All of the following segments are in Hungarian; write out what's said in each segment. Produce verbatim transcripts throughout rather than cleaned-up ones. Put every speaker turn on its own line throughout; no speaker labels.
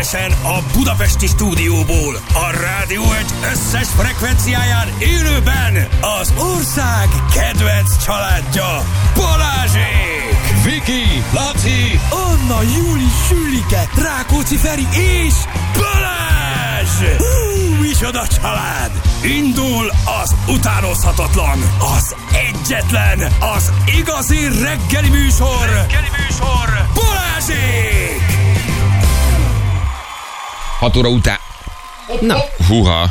Egyenesen a budapesti stúdióból, a Rádió egy összes frekvenciáján élőben az ország kedvenc családja, Balázsék!
Viki, Laci,
Anna, Júli, Sülike, Rákóczi Feri és Balázs! Hú, micsoda család! Indul az utánozhatatlan, az egyetlen, az igazi reggeli műsor, reggeli műsor, Balázsék!
hat óra után.
Na.
Húha.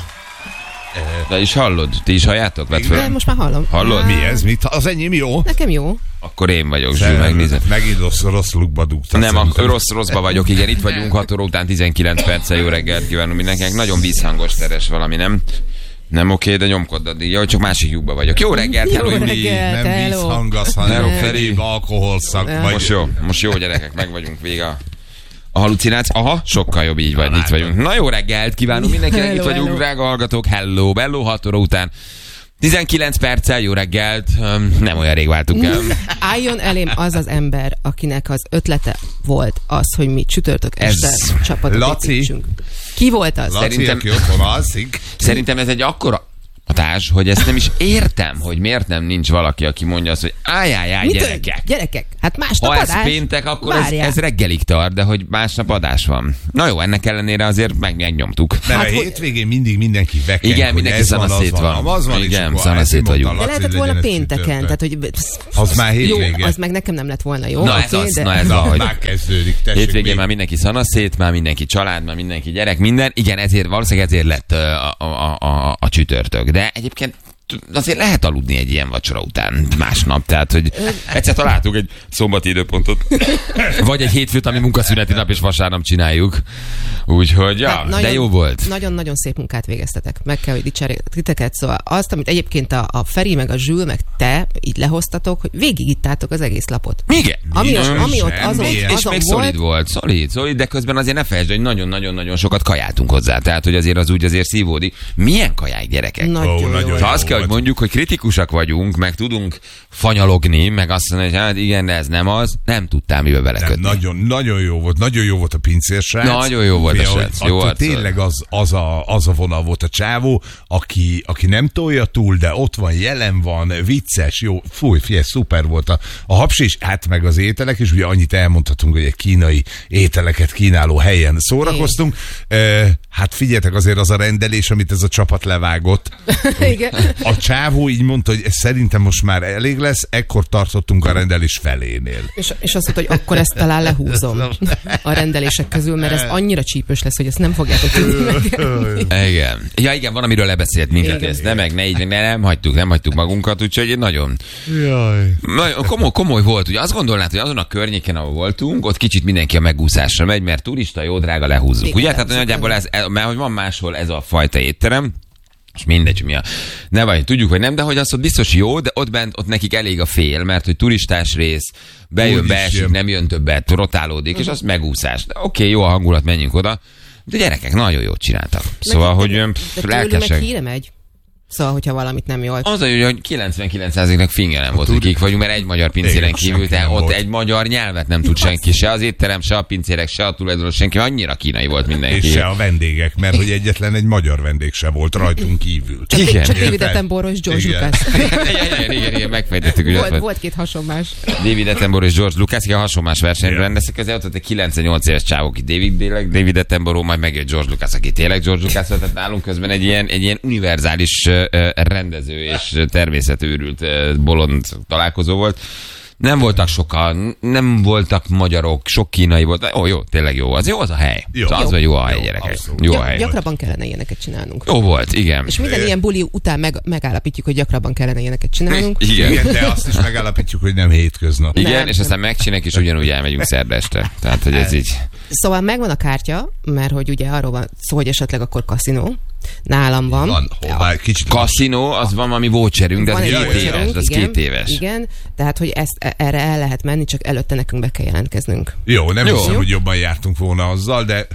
De is hallod? Ti is halljátok? Vedd föl.
De most már hallom.
Hallod?
Mi ez? Mit? Az enyém jó?
Nekem jó.
Akkor én vagyok, Zsül, megnézem.
Megint rossz, rossz lukba dugtad.
Nem, a rossz rosszba vagyok, igen, itt vagyunk, hat óra után tizenkilenc perccel, jó reggelt kívánunk mindenkinek. Nagyon vízhangos teres valami, nem? Nem oké, de nyomkod addig. Jó, csak másik lyukba vagyok. Jó reggelt,
Jó
hello,
reggelt.
Nem
hello.
vízhangasz, hanem
Hello,
egyéb
Feri.
alkoholszak.
Ja.
Vagy...
Most jó, most jó gyerekek, meg vagyunk vége. A halucináció, aha, sokkal jobb így vagy, itt vagyunk. Na jó reggelt kívánunk mindenkinek,
Hello,
itt vagyunk,
hello.
drága hallgatók, hello, bello, hat óra után. tizenkilenc perccel, jó reggelt, um, nem olyan rég váltunk el.
Álljon elém az az ember, akinek az ötlete volt az, hogy mi csütörtök este
Ez
csapatot
Laci.
építsünk. Ki volt az?
Laci,
Szerintem-
aki otthon alszik.
Szerintem ez egy akkora hatás, hogy ezt nem is értem, hogy miért nem nincs valaki, aki mondja azt, hogy ájjájjáj,
Mit
gyerekek.
ön- Gyerekek, hát másnap
Ha ez
adás.
péntek, akkor ez,
Várjál.
ez reggelig tart, de hogy másnap adás van. Na jó, ennek ellenére azért meg, megnyomtuk.
Mert
Hát,
a
hogy-
hétvégén mindig mindenki veken,
Igen,
hogy
mindenki
ez van, az
szanaszét
van,
van.
az van, és
Igen,
akkor
szanaszét
ezért mondta
vagyunk.
De
Laci,
lehetett
hogy
volna
legyen ez
pénteken,
csütörtök.
tehát hogy...
Az már
Jó,
hétvége.
az meg nekem nem lett volna jó.
Na,
oké,
ez az,
de...
na ez
Na,
ahogy.
már kezdődik, tessék.
Hétvégén
még.
már mindenki szanaszét, már mindenki család, már mindenki gyerek, minden. Igen, ezért valószínűleg ezért lett ö, a, a, a, a csütörtök. De egyébként azért lehet aludni egy ilyen vacsora után másnap, tehát, hogy egyszer találtuk egy szombati időpontot, vagy egy hétfőt, ami munkaszüneti nap, és vasárnap csináljuk. Úgyhogy, ja,
Hát
de jó volt.
Nagyon-nagyon szép munkát végeztetek. Meg kell, hogy dicsérjek titeket. Szóval azt, amit egyébként a, a Feri, meg a Zsül, meg te így lehoztatok, hogy végigittátok az egész lapot.
Igen.
Ami,
Igen.
az, ami ott
semmi.
azon,
És
És
azon
még
volt,
szolid volt, szolid, szolid, de közben azért ne felejtsd, hogy nagyon-nagyon-nagyon sokat kajáltunk hozzá, tehát hogy azért az úgy azért szívódik. Milyen kaják, gyerekek?
Nagyon,
Ó,
jó.
nagyon
Ha
jó
azt kell, hogy
volt.
mondjuk, hogy kritikusak vagyunk, meg tudunk fanyalogni, meg azt mondani, hogy hát igen, de ez nem az, nem tudtál mibe
Nem,
belekötni.
nagyon, nagyon jó volt, nagyon jó volt a pincérsrác.
Nagyon jó volt a
Ugye, hogy
srác,
attól
jó arccal.
tényleg az, az, a, az a vonal volt a csávó, aki, aki nem tolja túl, de ott van, jelen van, vicces, jó, fúj, figyelj, szuper volt a, a haps is, hát meg az ételek, és ugye annyit elmondhatunk, hogy egy kínai ételeket kínáló helyen szórakoztunk. E, hát figyeljetek, azért az a rendelés, amit ez a csapat levágott.
Igen.
A csávó így mondta, hogy ez szerintem most már elég lesz, ekkor tartottunk a rendelés felénél.
És, és azt mondta, hogy akkor ezt talán lehúzom a rendelések közül, mert ez annyira csípős lesz, hogy ezt nem fogjátok tudni megenni.
Igen. Ja, igen, van, amiről lebeszélt minket,
Igen.
ezt nem, meg ne így, ne, nem hagytuk, nem hagytuk magunkat, úgyhogy egy nagyon,
Jaj.
nagyon komoly, komoly volt. Ugye azt gondolnád, hogy azon a környéken, ahol voltunk, ott kicsit mindenki a megúszásra megy, mert turista, jó drága, lehúzzuk.
Igen,
Ugye? Tehát
lehúzzuk,
nagyjából ez, mert hogy van máshol ez a fajta étterem, és mindegy, mi a... Ne vagy, tudjuk, hogy nem, de hogy az ott biztos jó, de ott bent, ott nekik elég a fél, mert hogy turistás rész, bejön,
Úgy is
beesik,
jön.
nem jön többet, rotálódik,
Mhm.
és az megúszás. De oké, okay, jó a hangulat, menjünk oda. De gyerekek nagyon jót csináltak. Szóval, hogy öm,
de tőlük meg
lelkesek.
híre megy. Szóval, hogyha valamit nem jól.
Az a jó, hogy kilencvenkilenc százaléknak fingelen volt, hogy kik vagyunk, mert egy magyar pincéren
Igen,
kívül,
senki
tehát
nem
ott
volt.
egy magyar nyelvet nem tud senki, se az étterem, se a pincérek, se a tulajdonos, senki, annyira kínai volt mindenki.
És se a vendégek, mert hogy egyetlen egy magyar vendég se volt rajtunk kívül.
Igen.
Csak David
Érted?
Attenborough és George
Igen.
Lucas.
igen, igen, igen, igen, megfejtettük, hogy ott
Volt,
volt.
volt két hasonlás.
David Attenborough és George Lucas, igen, hasonlás versenyre
Igen.
rendeztek, azért ott volt egy kilencvennyolc éves csávó, aki David, tényleg, David Attenborough, majd megjött George Lucas, aki tényleg George Lucas volt, tehát nálunk közben egy ilyen, egy ilyen univerzális uh, uh, rendező és természetőrült uh, bolond találkozó volt. Nem voltak sokan, nem voltak magyarok, sok kínai volt. Ó, jó, tényleg jó. Az jó az a hely.
Jó.
Szóval az, hogy jó a hely,
Jó,
gyerekek.
abszolút.
Jó a
Gyak,
hely.
gyakrabban kellene ilyeneket csinálnunk.
Jó volt, igen.
És minden ilyen buli után meg, megállapítjuk, hogy gyakrabban kellene ilyeneket csinálnunk.
Igen.
Igen, de azt is megállapítjuk, hogy nem hétköznap.
Igen,
Nem.
és aztán megcsináljuk, és ugyanúgy elmegyünk szerda este. Tehát, hogy ez így...
Szóval megvan a kártya, mert hogy ugye arról van szó, hogy esetleg akkor kaszinó. Nálam van.
Van, hová, kicsit
Kaszinó, az van valami voucherünk, de az
Van egy
két
voucherünk,
éves, az
igen,
két éves.
Igen, tehát hogy ezt, erre el lehet menni, csak előtte nekünk be kell jelentkeznünk.
Jó, nem
Jó.
hiszem,
Jó.
hogy jobban jártunk volna azzal, de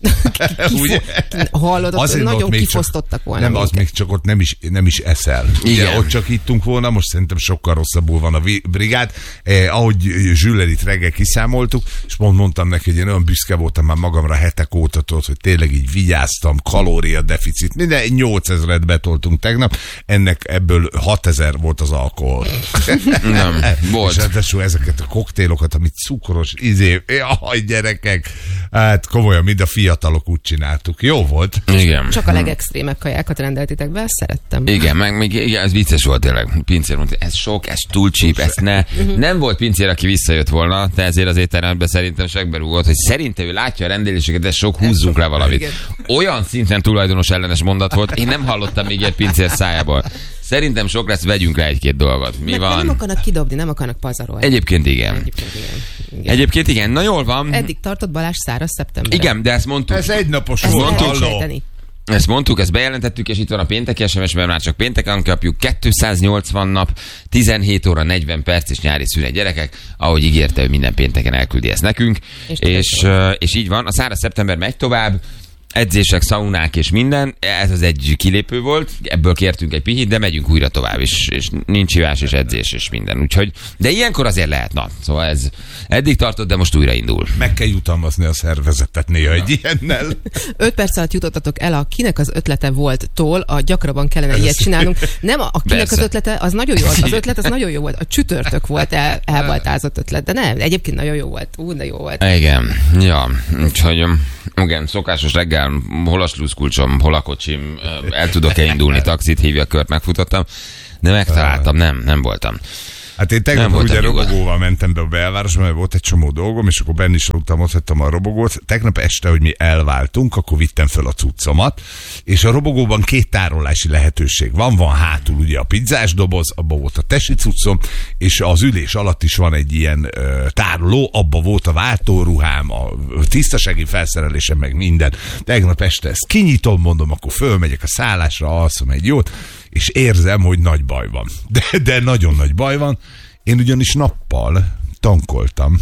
Ugye?
Hallod, ott
Azért
nagyon
ott még
kifosztottak
csak,
volna
Nem,
minket.
az még csak ott nem is, nem is eszel. Ugye,
Igen.
ott csak ittunk volna, most szerintem sokkal rosszabbul van a vi- brigád. Eh, ahogy Zsüller itt reggel kiszámoltuk, és mond, mondtam neki, hogy én olyan büszke voltam már magamra hetek óta, tudod, hogy tényleg így vigyáztam, kalóriadeficit, minden nyolcezret betoltunk tegnap, ennek ebből hatezer volt az alkohol.
Nem, volt.
És ráadásul ezeket a koktélokat, amit cukros, izé, jaj, gyerekek, hát komolyan, mind a fiatalok úgy csináltuk. Jó volt.
Igen.
Csak a legextrémebb kajákat rendeltitek be, ezt szerettem.
Igen, meg még igen, ez vicces volt tényleg. Pincér mondta, ez sok, ez túl cheap, ezt ne. Nem volt pincér, aki visszajött volna, de ezért az étteremben szerintem segbe rúgott, hogy szerintem ő látja a rendeléseket, de sok, húzzunk le valamit.
Igen.
Olyan szinten tulajdonos ellenes mondat volt, én nem hallottam még egy pincér szájából. Szerintem sok lesz, vegyünk le egy-két dolgot. Mi
Meg
van?
nem akarnak kidobni, nem akarnak pazarolni.
Egyébként igen.
Egyébként igen. igen.
Egyébként igen, na jól van.
Eddig tartott Balázs száraz szeptember.
Igen, de ezt mondtuk.
Ez egynapos
Ezt
volt,
lehet
halló.
sejteni.
Ezt mondtuk, ezt bejelentettük, és itt van a pénteki es em es, mert már csak pénteken kapjuk. kétszáznyolcvan nap, tizenhét óra, negyven perc és nyári szünet, gyerekek. Ahogy ígérte, hogy minden pénteken elküldi ezt nekünk.
És
És, és, uh, és így van. A száraz szeptember megy tovább. Edzések, szaunák és minden. Ez az egy kilépő volt. Ebből kértünk egy pihit, de megyünk újra tovább, és, és nincs hívás, és edzés, és minden. Úgyhogy, de ilyenkor azért lehet, na. Szóval ez eddig tartott, de most újra indul.
Meg kell jutalmazni a szervezetet néha egy ilyennel.
Öt perc alatt jutottatok el a kinek az ötlete volt-tól, a gyakrabban kellene ilyet csinálnunk. Nem a, a kinek
Persze.
az ötlete, az nagyon jó volt. Az ötlet az nagyon jó volt. A csütörtök volt el, elbaltázott ötlet, de nem, egyébként nagyon jó volt. Ú, de jó volt.
Igen, ja, úgyhogy um, igen, szokásos reggel, hol a sluszkulcsom, hol a kocsim, el tudok-e indulni, taxit hívja, a kört megfutottam, de megtaláltam, nem, nem voltam.
Hát én tegnap
Nem
ugye
voltam nyugodt.
robogóval mentem be a belvárosba, mert volt egy csomó dolgom, és akkor benn is aludtam, ott hagytam a robogót. Tegnap este, hogy mi elváltunk, akkor vittem föl a cuccomat, és a robogóban két tárolási lehetőség van. Van hátul ugye a pizzás doboz, abban volt a tesi cuccom, és az ülés alatt is van egy ilyen ö, tároló, abban volt a váltóruhám, a tisztasági felszerelésem, meg minden. Tegnap este ezt kinyitom, mondom, akkor fölmegyek a szállásra, alszom egy jót, és érzem, hogy nagy baj van. De, de nagyon nagy baj van. Én ugyanis nappal tankoltam.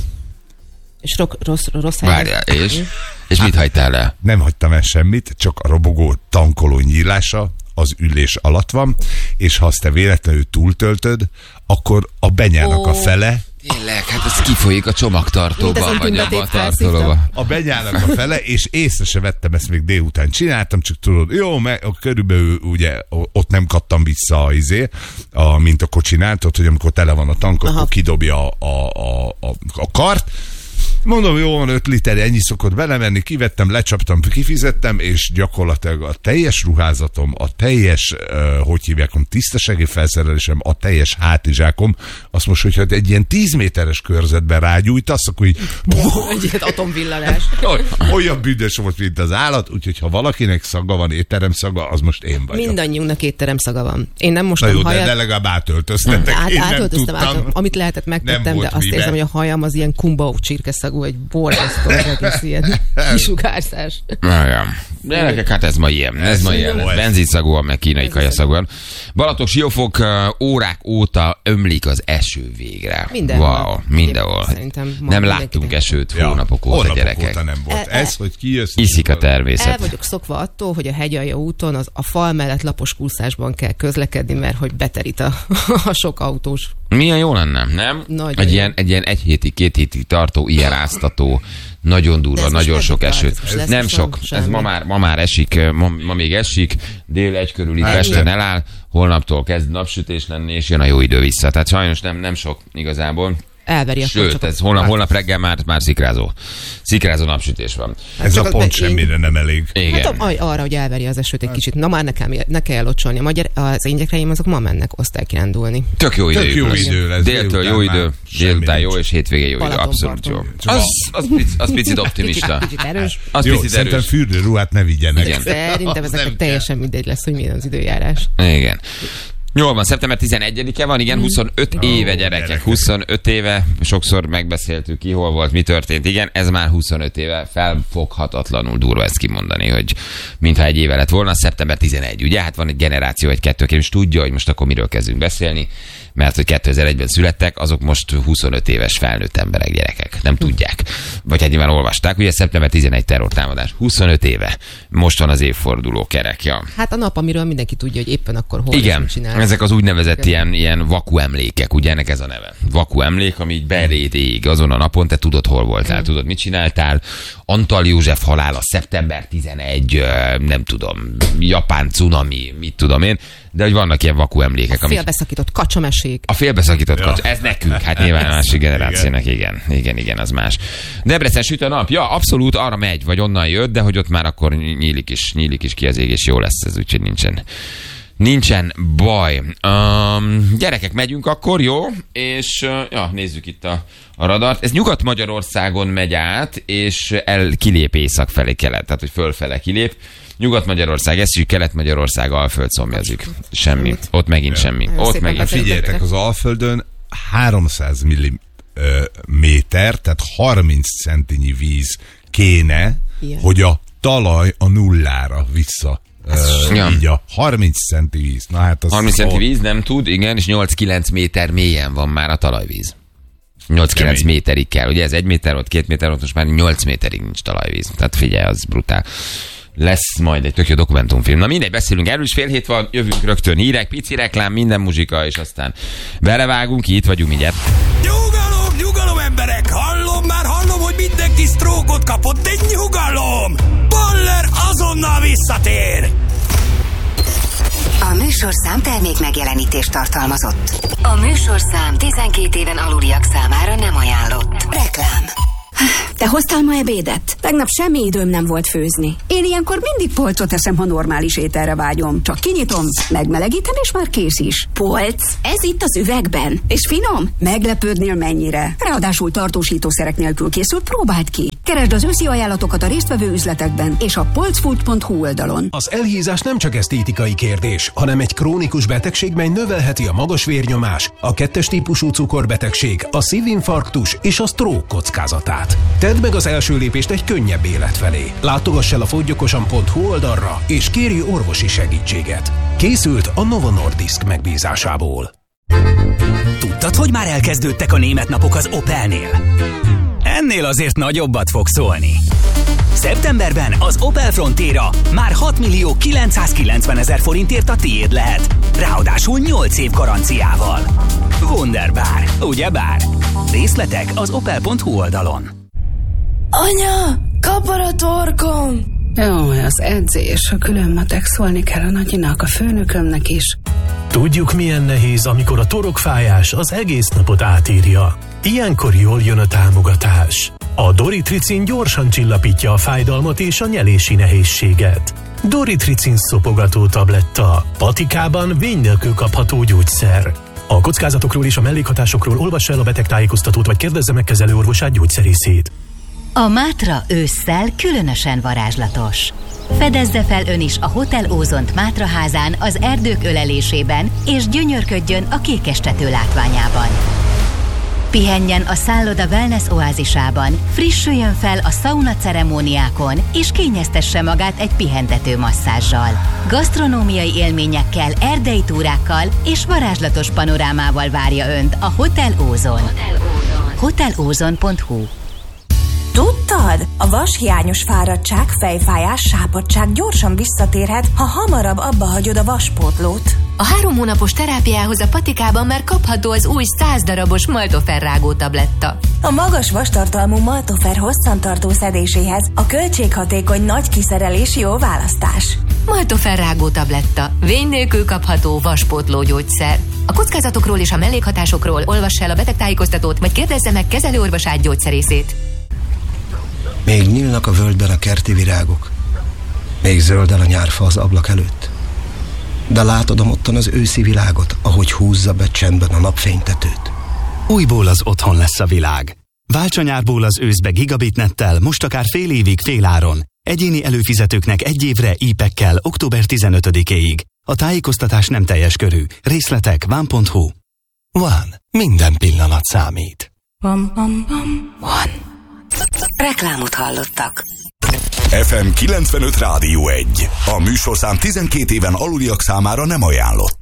És ro- rossz, rossz helyen.
Várjál, és? És mit hagytál el?
Nem hagytam el semmit, csak a robogó tankoló nyílása az ülés alatt van, és ha azt te véletlenül túltöltöd, akkor a benyának
Ó.
a fele,
Tényleg, hát ez kifolyik a csomagtartóba,
Mint
vagy
az
abba a
intimitate
tartolóba.
felszívtam.
a benyának a fele, és észre se vettem, ezt még délután csináltam, csak tudod, jó, meg körülbelül ugye ott nem kattam vissza a izé, a, mint a kocsinál, tudod, hogy amikor tele van a tank,
Aha.
akkor kidobja a, a, a, a, a kart. Mondom, jó van, öt liter, ennyi szokott belemenni, kivettem, lecsaptam, kifizettem, és gyakorlatilag a teljes ruházatom, a teljes, uh, hogy hívják, tisztasági felszerelésem, a teljes hátizsákom, azt most, hogyha egy ilyen tíz méteres körzetben rágyújtasz, akkor így
Egy ilyen atomvillanás.
olyan büdös volt, mint az állat, úgyhogy ha valakinek szaga van, étterem szaga, az most én vagyok.
Mindannyiunknak étterem szaga van. Én nem
Na
mostam
jó, de,
hajat.
de legalább átöltöztetek.
Át,
Én nem
átöltöztem,
tudtam.
át, amit lehetett megtettem,
Nem
de
volt
azt
miben.
érzem, hogy a hajam az ilyen kumbau csirkeszagú, egy borzasztó, az egész ilyen kisugárzás.
Igen. Gyerekek, hát ez ma ilyen. Ez,
Ez
ma ilyen.
jó,
Ez
ez.
benzinszagúan, meg kínai kajaszagúan. Balaton Siófok uh, órák óta ömlik az eső végre.
Mindenhol.
Wow, mindenhol.
Szerintem ma
Nem
mindenkinek.
láttunk esőt
Ja,
hónapok óta,
hónapok
gyerekek.
óta nem volt.
E- e-
Ez, hogy kijössz.
Iszik a
El
természet.
vagyok szokva attól, hogy a hegyalja úton az a fal mellett lapos kúszásban kell közlekedni, mert hogy beterít a, a sok autós.
Milyen jó lenne, nem?
Nagyon
egy,
jó.
ilyen, egy ilyen egy hétig, két hétig tartó, ilyen áztató, nagyon durva,
ez most
nagyon sok
meddig tart?
esőt.
Ez most lesz
Nem
most
sok,
semmi?
ez ma már, ma már esik, ma, ma még esik, dél egy körül itt
Hát,
Pesten
nem.
eláll, holnaptól kezd napsütés lenni, és jön a jó idő vissza. Tehát sajnos nem, nem sok igazából.
Elveri a
Sőt,
csak
ez holnap, holnap reggel már, már szikrázó. Szikrázó napsütés van.
Ez
csak
a
az-
pont
én-
semmire nem elég.
Igen.
Hát a, arra, hogy elveri az esőt egy kicsit. Na már nekem, ne kell locsolni. A magyar, az én gyerekeim azok ma mennek osztálykirándulni.
Tök jó idő.
Tök jó idő lesz.
Déltől jó
Délután
idő,
már semmi
délután jó,
nincs.
és hétvégén jó idő. Abszolút jó.
Balatonparton.
Az, az, pic, az picit optimista.
Kicsit, kicsit erős.
Az
Jó,
picit
szerintem
erős.
fürdőruhát ne vigyenek.
Igen.
Szerintem
Az
ezeknek
nem
teljesen mindegy lesz, hogy milyen az időjárás.
Igen. Jól van, szeptember tizenegyedike van, igen, huszonöt
Oh,
éve gyerekek,
gyerekek.
huszonöt éve, sokszor megbeszéltük ki, hol volt, mi történt, igen, ez már huszonöt éve, felfoghatatlanul durva ezt kimondani, hogy mintha egy éve lett volna, szeptember tizenegy, ugye, hát van egy generáció, egy kettő, aki is tudja, hogy most akkor miről kezdünk beszélni, mert hogy kétezer-egyben születtek, azok most huszonöt éves felnőtt emberek, gyerekek, nem tudják, vagy hát nyilván olvasták, ugye szeptember tizenegy terrortámadás, huszonöt éve, most van az évforduló kerek, ja.
Hát a nap, amiről mindenki tudja, hogy éppen akkor hol
Igen,
csinál.
ezek az úgynevezett ilyen, ilyen vaku emlékek, ugye ennek ez a neve. Vaku emlék, ami így beréd ég azon a napon, te tudod, hol voltál, mm. tudod, mit csináltál. Antal József halála, szeptember tizenegy, nem tudom, japán cunami, mit tudom én, de hogy vannak ilyen vaku emlékek.
A félbeszakított kacsamesék.
A félbeszakított
ja.
kacsa, ez nekünk, hát nyilván a másik generációnak, igen, igen, igen, az más. Debrecen süt a nap, ja, abszolút arra megy, vagy onnan jött, de hogy ott már akkor nyílik is, nyílik is ki az ég, és jó lesz ez, úgyhogy nincsen. Nincsen baj. Um, gyerekek, megyünk akkor, jó? És uh, ja, nézzük itt a, a radart. Ez Nyugat-Magyarországon megy át, és el kilép észak felé kelet, tehát hogy fölfele kilép. Nyugat-Magyarország, eszük, Kelet-Magyarország, Alföld szomjazik. Semmi. Ott megint semmi. Ott megint.
Figyeljetek, az Alföldön háromszáz milliméter, tehát harminc centinyi víz kéne,
ilyen,
hogy a talaj a nullára vissza. Uh,
ja.
így a harminc centi víz. Na, hát az
harminc centi
ott...
víz, nem tud, igen, és nyolc-kilenc méter mélyen van már a talajvíz. nyolc-kilenc
Kemény.
méterig kell. Ugye ez egy méter volt, két méter volt, most már nyolc méterig nincs talajvíz. Tehát figyelj, az brutál. Lesz majd egy tök jó dokumentumfilm. Na mindegy, beszélünk erről is, fél hét van, jövünk rögtön hírek, pici reklám, minden muzsika, és aztán belevágunk, itt vagyunk mindjárt.
Nyugalom, nyugalom emberek! Hallom, már hallom, hogy mindenki sztrókot kapott, de nyugalom! Baller azonnal visszatér!
A műsorszám termék megjelenítést tartalmazott. A műsorszám tizenkét éven aluliak számára nem ajánlott. Reklám.
Te hoztál ma ebédet? Tegnap semmi időm nem volt főzni. Én ilyenkor mindig polcot teszem, ha normális ételre vágyom. Csak kinyitom, megmelegítem, és már kész is. Polc? Ez itt az üvegben. És finom? Meglepődnél mennyire. Ráadásul tartósítószerek nélkül készült, próbáld ki. Keresd az őszi ajánlatokat a résztvevő üzletekben és a polcfood pont hu oldalon.
Az elhízás nem csak esztétikai kérdés, hanem egy krónikus betegség, mely növelheti a magas vérnyomás, a kettes típusú cukorbetegség, a szívinfarktus és a stroke kockázatát. Tedd meg az első lépést egy könnyebb élet felé. Látogass el a foggyokosan pont hu oldalra, és kérj orvosi segítséget. Készült a Novo Nordisk megbízásából.
Tudtad, hogy már elkezdődtek a német napok az Opelnél? Ennél azért nagyobbat fog szólni. Szeptemberben az Opel Frontera már hat millió kilencszázkilencven ezer forintért a tiéd lehet. Ráadásul nyolc év garanciával. Wunderbar, ugyebár? Részletek az opel pont hu oldalon.
Anya, kapar a torkom!
Jó, az edzés, a külön matek, szólni kell a nagyinak, a főnökömnek is.
Tudjuk, milyen nehéz, amikor a torokfájás az egész napot átírja. Ilyenkor jól jön a támogatás. A Doritricin gyorsan csillapítja a fájdalmat és a nyelési nehézséget. Doritricin szopogató tabletta. Patikában vény nélkül kapható gyógyszer. A kockázatokról és a mellékhatásokról olvass el a betegtájékoztatót, vagy kérdezze meg kezelőorvosát, gyógyszerészét.
A Mátra ősszel különösen varázslatos. Fedezze fel ön is a Hotel Ózont Mátra házán az erdők ölelésében, és gyönyörködjön a kékestető látványában. Pihenjen a szálloda wellness oázisában, frissüljön fel a szauna ceremóniákon, és kényeztesse magát egy pihentető masszázsal. Gasztronómiai élményekkel, erdei túrákkal és varázslatos panorámával várja önt a Hotel Ózon. hotel ózon pont hu.
Tudtad? A vashiányos fáradtság, fejfájás, sápadtság gyorsan visszatérhet, ha hamarabb abba hagyod a vaspótlót.
A három hónapos terápiához a patikában már kapható az új száz darabos Maltofer rágó tabletta.
A magas vastartalmú Maltofer hosszantartó szedéséhez a költséghatékony nagy kiszerelés jó választás.
Maltofer rágó tabletta. Vény nélkül kapható vaspótló gyógyszer. A kockázatokról és a mellékhatásokról olvass el a betegtájékoztatót, vagy kérdezze meg kezelőorvosát, gyógyszerészét.
Még nyílnak a völgyben a kerti virágok. Még zöld el a nyárfa az ablak előtt. De látod ottan az őszi világot, ahogy húzza be csendben a napfénytetőt.
Újból az otthon lesz a világ. Válts a nyárból az őszbe gigabitnettel, most akár fél évig féláron. Egyéni előfizetőknek egy évre í pekkel október tizenötödikéig. A tájékoztatás nem teljes körű. Részletek van pont hu. Van. Minden pillanat számít.
Van, van, van, van. Reklámot hallottak.
ef em kilencvenöt Rádió egy. A műsorszám tizenkét éven aluliak számára nem ajánlott.